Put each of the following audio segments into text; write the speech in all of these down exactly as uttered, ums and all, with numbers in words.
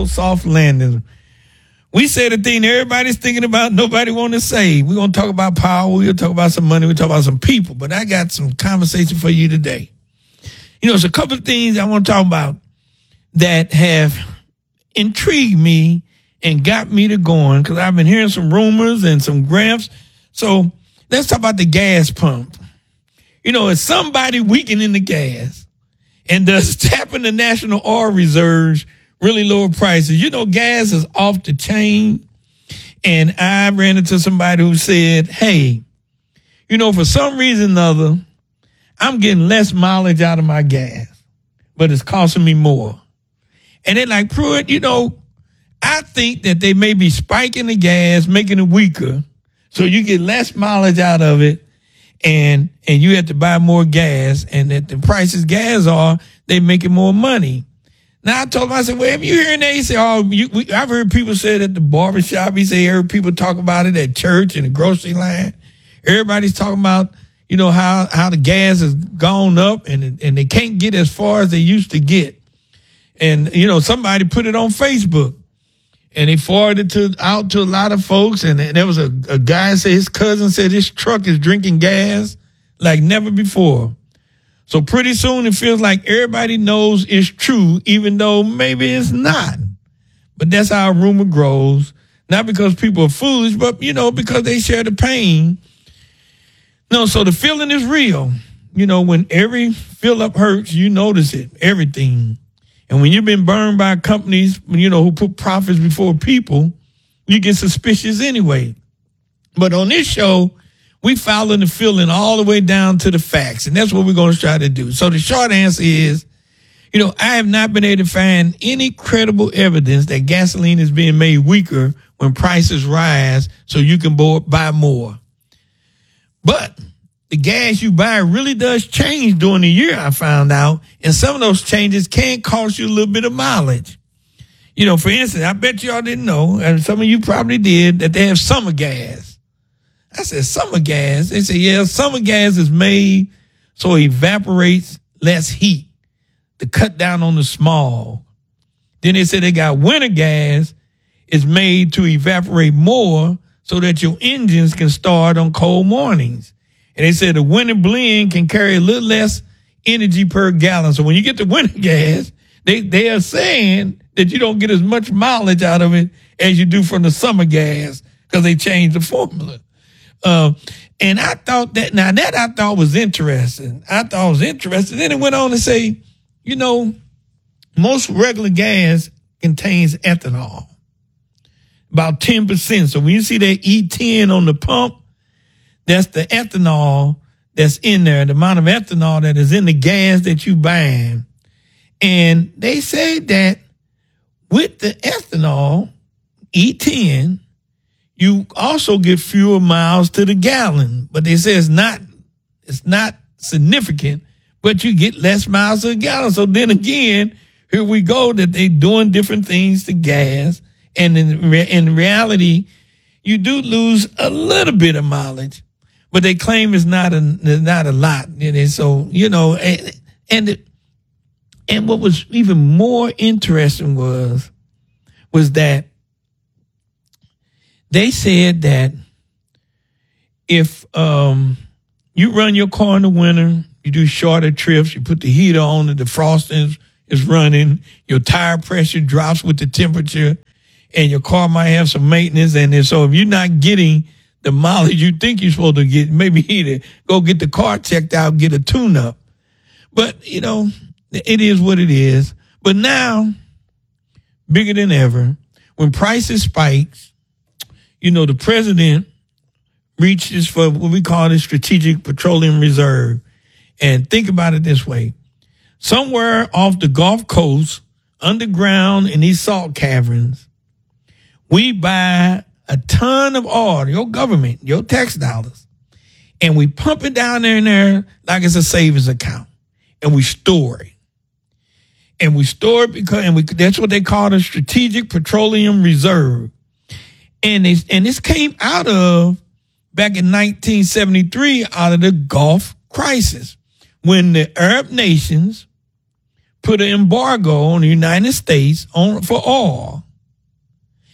no soft landing. We said a thing everybody's thinking about, nobody want to say. We're going to talk about power. We're going to talk about some money. We'll talk about some people. But I got some conversation for you today. You know, it's a couple of things I want to talk about that have intrigued me and got me to going, because I've been hearing some rumors and some graphs. So let's talk about the gas pump. You know, is somebody weakening the gas? And does tapping the national oil reserves really lower prices? You know, gas is off the chain. And I ran into somebody who said, hey, you know, for some reason or other, I'm getting less mileage out of my gas, but it's costing me more. And they're like, Pruitt, you know, I think that they may be spiking the gas, making it weaker, so you get less mileage out of it, and and you have to buy more gas, and at the prices gas are, they making more money. Now, I told him, I said, well, if you hearing that, he said, oh, you, we, I've heard people say it at the barbershop. He said, he heard people talk about it at church and the grocery line. Everybody's talking about, you know, how, how the gas has gone up and, and they can't get as far as they used to get. And, you know, somebody put it on Facebook and they forwarded it to, out to a lot of folks. And, and there was a, a guy said his cousin said his truck is drinking gas like never before. So pretty soon it feels like everybody knows it's true, even though maybe it's not. But that's how a rumor grows. Not because people are foolish, but, you know, because they share the pain. No, so the feeling is real. You know, when every fill up hurts, you notice it, everything. And when you've been burned by companies, you know, who put profits before people, you get suspicious anyway. But on this show, we following the feeling all the way down to the facts, and that's what we're going to try to do. So the short answer is, you know, I have not been able to find any credible evidence that gasoline is being made weaker when prices rise so you can buy more. But the gas you buy really does change during the year, I found out, and some of those changes can cost you a little bit of mileage. You know, for instance, I bet y'all didn't know, and some of you probably did, that they have summer gas. I said, summer gas? They said, yeah, summer gas is made so it evaporates less heat to cut down on the smog. Then they said they got winter gas is made to evaporate more so that your engines can start on cold mornings. And they said the winter blend can carry a little less energy per gallon. So when you get the winter gas, they, they are saying that you don't get as much mileage out of it as you do from the summer gas because they changed the formula. Uh, and I thought that, now that I thought was interesting. I thought it was interesting. Then it went on to say, you know, most regular gas contains ethanol, about ten percent. So when you see that E ten on the pump, that's the ethanol that's in there, the amount of ethanol that is in the gas that you buying. And they say that with the ethanol, E ten, you also get fewer miles to the gallon, but they say it's not, it's not significant, but you get less miles to the gallon. So then again, here we go that they doing different things to gas. And in, re- in reality, you do lose a little bit of mileage, but they claim it's not a, not a lot. And so, you know, and, and, and what was even more interesting was, was that they said that if um, you run your car in the winter, you do shorter trips, you put the heater on and the frosting is running, your tire pressure drops with the temperature, and your car might have some maintenance. And so if you're not getting the mileage you think you're supposed to get, maybe you need to go get the car checked out, get a tune-up. But, you know, it is what it is. But now, bigger than ever, when prices spikes, you know, the president reaches for what we call the Strategic Petroleum Reserve. And think about it this way. Somewhere off the Gulf Coast, underground in these salt caverns, we buy a ton of oil, your government, your tax dollars, and we pump it down there in there like it's a savings account, and we store it. And we store it because, and we, that's what they call the Strategic Petroleum Reserve. And they, and this came out of, back in nineteen seventy-three, out of the Gulf crisis, when the Arab nations put an embargo on the United States on for oil.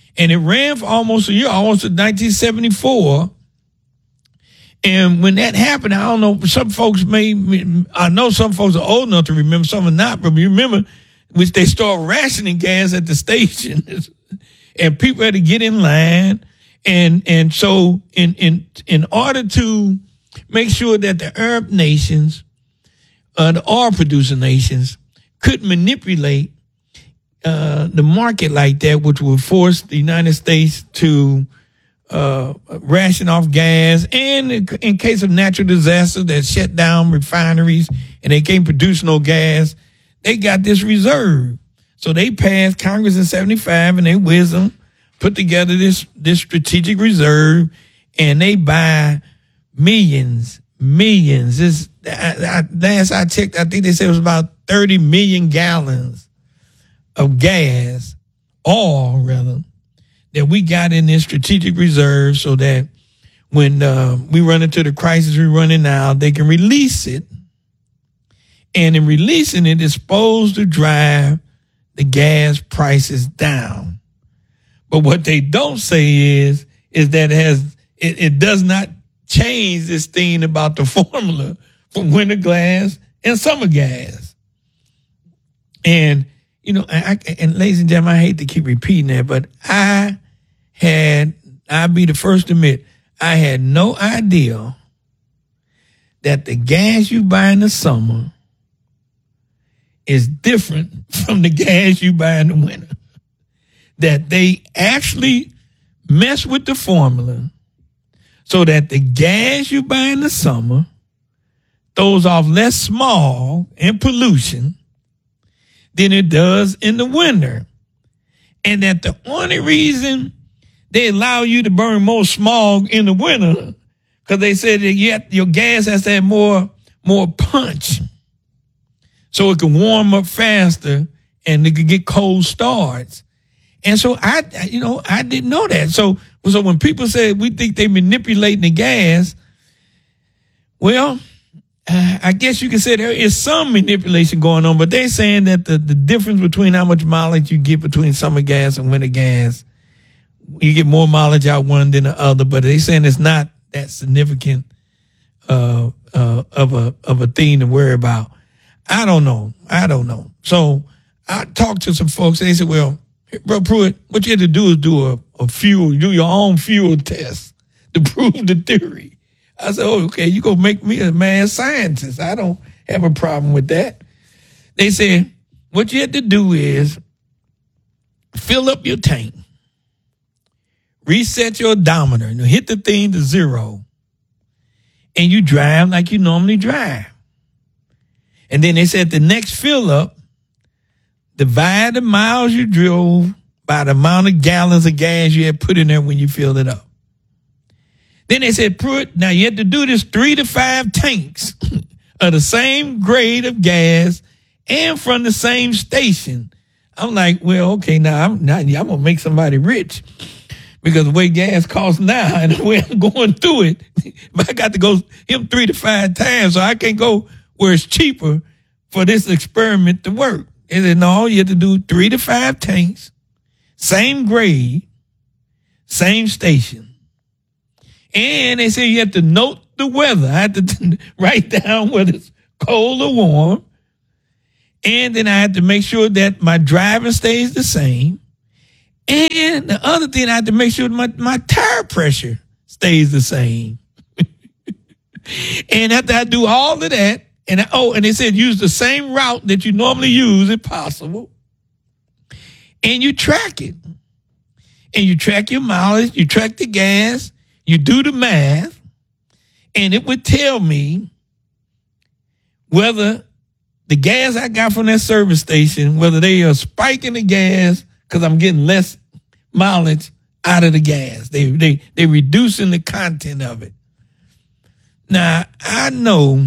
And it ran for almost a year, almost to nineteen seventy-four. And when that happened, I don't know, some folks may, I know some folks are old enough to remember, some are not, but you remember, which they started rationing gas at the station, and people had to get in line. And and so in in in order to make sure that the Arab nations, uh, the oil producing nations, could manipulate uh, the market like that, which would force the United States to uh, ration off gas, and in case of natural disaster that shut down refineries and they can't produce no gas, they got this reserve. So they passed Congress in seventy-five, and they wisdom put together this this strategic reserve, and they buy millions, millions. This I, I, last I checked, I think they said it was about thirty million gallons of gas, oil rather, that we got in this strategic reserve, so that when uh, we run into the crisis we're running now, they can release it. And in releasing it, it's supposed to drive the gas prices down. But what they don't say is, is that it has, it, it does not change this thing about the formula for winter gas and summer gas. And, you know, I, and ladies and gentlemen, I hate to keep repeating that, but I had, I'll be the first to admit, I had no idea that the gas you buy in the summer is different from the gas you buy in the winter. That they actually mess with the formula so that the gas you buy in the summer throws off less smog and pollution than it does in the winter. And that the only reason they allow you to burn more smog in the winter, because they said that yet your gas has to have more, more punch so it can warm up faster and it can get cold starts. And so I, you know, I didn't know that. So, so when people say we think they manipulating the gas, well, uh, I guess you can say there is some manipulation going on, but they're saying that the, the difference between how much mileage you get between summer gas and winter gas, you get more mileage out one than the other, but they're saying it's not that significant uh, uh, of a of a thing to worry about. I don't know. I don't know. So I talked to some folks. They said, well, Bro Pruitt, what you have to do is do a, a fuel, do your own fuel test to prove the theory. I said, oh, okay, you gonna make me a mad scientist. I don't have a problem with that. They said, what you have to do is fill up your tank, reset your odometer, and hit the thing to zero, and you drive like you normally drive. And then they said the next fill up, divide the miles you drove by the amount of gallons of gas you had put in there when you filled it up. Then they said, Pruitt, now you have to do this three to five tanks of the same grade of gas and from the same station. I'm like, well, okay, now I'm not, I'm going to make somebody rich, because the way gas costs now and the way I'm going through it, I got to go him three to five times, so I can't go where it's cheaper for this experiment to work. They said, no, you have to do three to five tanks, same grade, same station. And they said you have to note the weather. I had to write down whether it's cold or warm. And then I had to make sure that my driving stays the same. And the other thing, I had to make sure my, my tire pressure stays the same. And after I do all of that, and I, oh, and they said use the same route that you normally use if possible. And you track it. And you track your mileage, you track the gas, you do the math, and it would tell me whether the gas I got from that service station, whether they are spiking the gas because I'm getting less mileage out of the gas. They they they reducing the content of it. Now, I know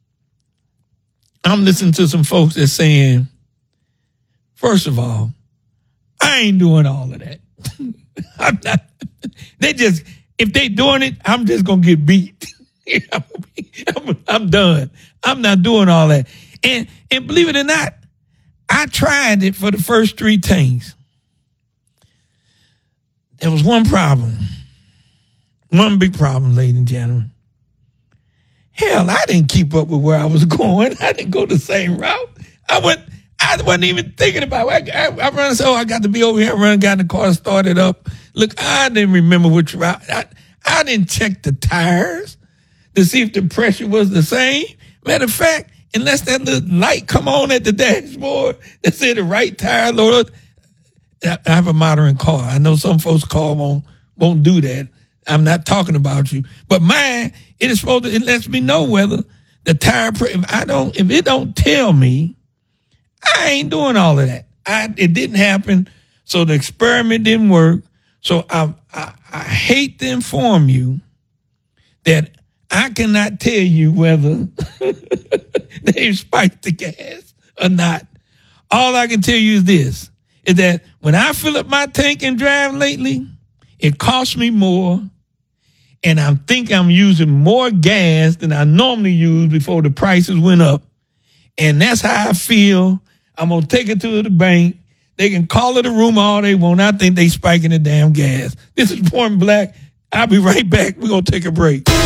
I'm listening to some folks that's saying, first of all, I ain't doing all of that. I'm not, they just, if they doing it, I'm just going to get beat. I'm, I'm done. I'm not doing all that. And, and believe it or not, I tried it for the first three tanks. there was one problem. One big problem, ladies and gentlemen. Hell, I didn't keep up with where I was going. I didn't go the same route. I went, I wasn't even thinking about it. I, I, I run, so I got to be over here, I run, got in the car, started up. Look, I didn't remember which route. I, I didn't check the tires to see if the pressure was the same. Matter of fact, unless that little light come on at the dashboard that said the right tire, Lord, I have a modern car. I know some folks' car won't, won't do that. I'm not talking about you, but mine, it is supposed to, it lets me know whether the tire, if I don't, if it don't tell me, I ain't doing all of that. I, it didn't happen. So the experiment didn't work. So I, I, I hate to inform you that I cannot tell you whether they've spiked the gas or not. All I can tell you is this, is that when I fill up my tank and drive lately, it costs me more. And I think I'm using more gas than I normally use before the prices went up. And that's how I feel. I'm going to take it to the bank. They can call it a rumor all they want. I think they spiking the damn gas. This is Point Black. I'll be right back. We're going to take a break.